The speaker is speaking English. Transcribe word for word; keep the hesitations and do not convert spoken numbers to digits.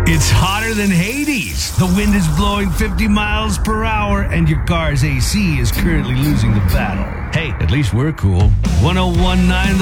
It's hotter than Hades. The wind is blowing fifty miles per hour, and your car's A C is currently losing the battle. Hey, at least we're cool. ten nineteen